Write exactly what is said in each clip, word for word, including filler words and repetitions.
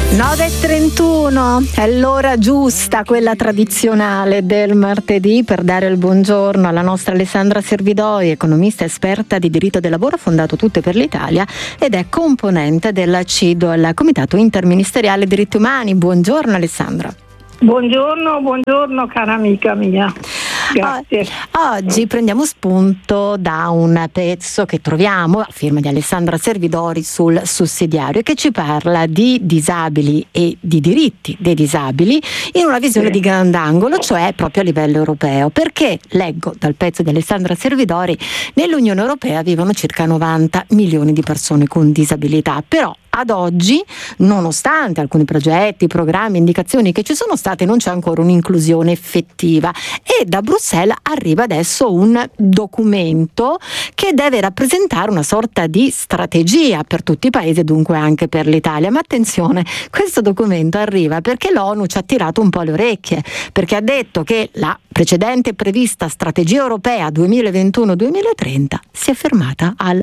nove e trentuno è l'ora giusta, quella tradizionale del martedì, per dare il buongiorno alla nostra Alessandra Servidori, economista esperta di diritto del lavoro, ha fondato Tutte per l'Italia ed è componente del CIDO, il Comitato Interministeriale Diritti Umani. Buongiorno Alessandra. Buongiorno, buongiorno cara amica mia. Grazie. Oggi prendiamo spunto da un pezzo che troviamo a firma di Alessandra Servidori sul Sussidiario, che ci parla di disabili e di diritti dei disabili in una visione sì. di grandangolo, cioè proprio a livello europeo, perché leggo dal pezzo di Alessandra Servidori: nell'Unione Europea vivono circa novanta milioni di persone con disabilità, però ad oggi, nonostante alcuni progetti, programmi, indicazioni che ci sono state, non c'è ancora un'inclusione effettiva, e da Bruxelles arriva adesso un documento che deve rappresentare una sorta di strategia per tutti i paesi e dunque anche per l'Italia. Ma attenzione, questo documento arriva perché l'ONU ci ha tirato un po' le orecchie, perché ha detto che la precedente prevista strategia europea duemilaventuno duemilatrenta si è fermata al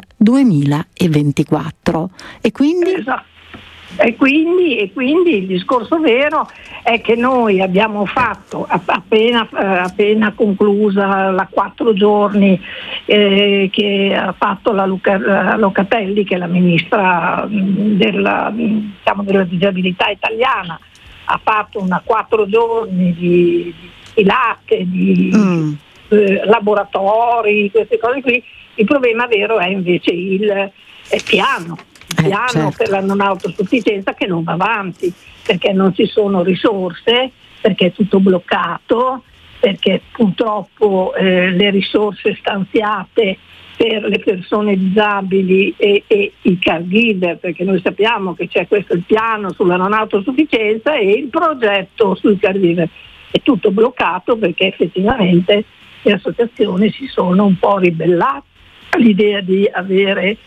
duemilaventiquattro e quindi Esatto. E quindi, e quindi il discorso vero è che noi abbiamo fatto appena, appena conclusa la quattro giorni eh, che ha fatto la, Luca, la Locatelli, che è la ministra della, diciamo, della disabilità italiana, ha fatto una quattro giorni di, di latte, di mm. eh, laboratori, queste cose qui. Il problema vero è invece il eh, piano. Il piano eh, certo. per la non autosufficienza, che non va avanti perché non ci sono risorse, perché è tutto bloccato, perché purtroppo eh, le risorse stanziate per le persone disabili e, e i caregiver, perché noi sappiamo che c'è questo il piano sulla non autosufficienza e il progetto sui caregiver, è tutto bloccato perché effettivamente le associazioni si sono un po' ribellate all'idea di avere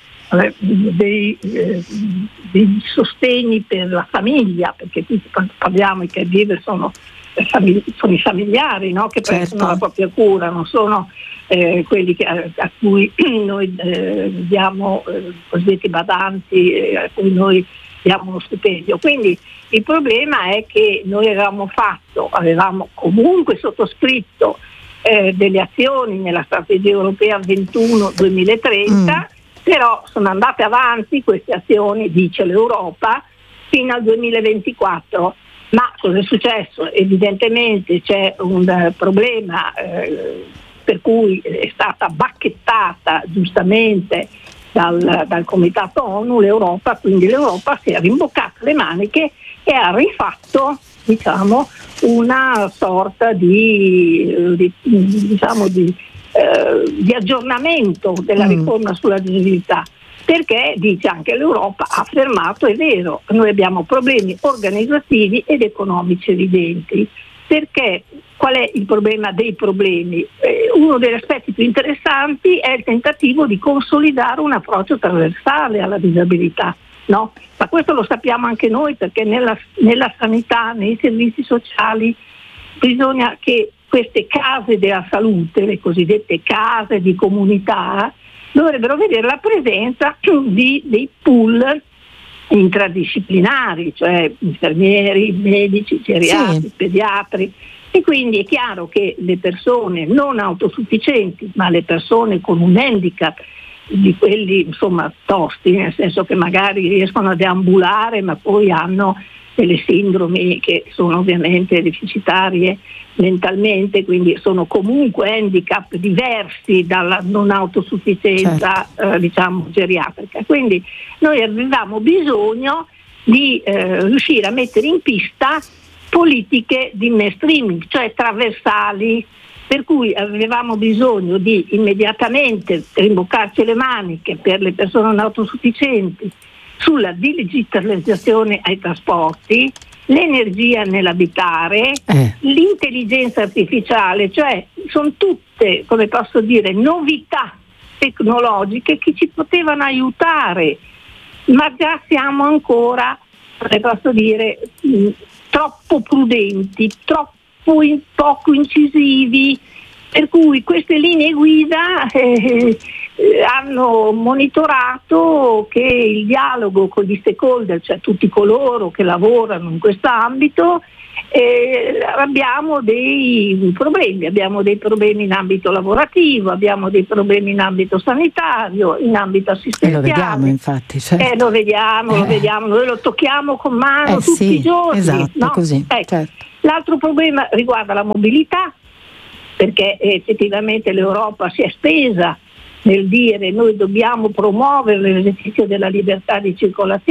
Dei, eh, dei sostegni per la famiglia, perché tutti quando parliamo i caregiver sono, famig- sono i familiari, no? Che certo. prendono la propria cura, non sono eh, quelli che, a, a cui noi eh, diamo eh, cosiddetti badanti, eh, a cui noi diamo uno stipendio. Quindi il problema è che noi avevamo fatto, avevamo comunque sottoscritto eh, delle azioni nella strategia europea ventuno duemilatrenta, mm. però sono andate avanti queste azioni, dice l'Europa, fino al duemilaventiquattro. Ma cosa è successo? Evidentemente c'è un uh, problema eh, per cui è stata bacchettata giustamente dal, dal Comitato ONU l'Europa, quindi l'Europa si è rimboccata le maniche e ha rifatto, diciamo, una sorta di, di diciamo di Eh, di aggiornamento della mm. riforma sulla disabilità, perché dice anche l'Europa, ha affermato, è vero, noi abbiamo problemi organizzativi ed economici evidenti. Perché qual è il problema dei problemi? Eh, uno degli aspetti più interessanti è il tentativo di consolidare un approccio trasversale alla disabilità, no? Ma questo lo sappiamo anche noi, perché nella, nella sanità, nei servizi sociali bisogna che queste case della salute, le cosiddette case di comunità, dovrebbero vedere la presenza di dei pool intradisciplinari, cioè infermieri, medici, geriatri, sì. pediatri, e quindi è chiaro che le persone non autosufficienti, ma le persone con un handicap di quelli insomma tosti, nel senso che magari riescono a deambulare ma poi hanno delle sindromi che sono ovviamente deficitarie mentalmente, quindi sono comunque handicap diversi dalla non autosufficienza certo. eh, diciamo geriatrica. Quindi noi avevamo bisogno di eh, riuscire a mettere in pista politiche di mainstreaming, cioè trasversali, per cui avevamo bisogno di immediatamente rimboccarci le maniche per le persone non autosufficienti sulla digitalizzazione ai trasporti, l'energia nell'abitare, eh. l'intelligenza artificiale, cioè sono tutte, come posso dire, novità tecnologiche che ci potevano aiutare, ma già siamo ancora, come posso dire, mh, troppo prudenti, troppo in, poco incisivi, per cui queste linee guida eh, eh, hanno monitorato che il dialogo con gli stakeholder, cioè tutti coloro che lavorano in questo ambito, eh, abbiamo dei problemi, abbiamo dei problemi in ambito lavorativo, abbiamo dei problemi in ambito sanitario, in ambito assistenziale. E lo vediamo infatti, certo. Eh, lo vediamo, eh. lo vediamo, noi lo tocchiamo con mano eh, tutti sì, i giorni. Esatto, no? così, Ecco. certo. L'altro problema riguarda la mobilità, perché effettivamente l'Europa si è spesa nel dire noi dobbiamo promuovere l'esercizio della libertà di circolazione.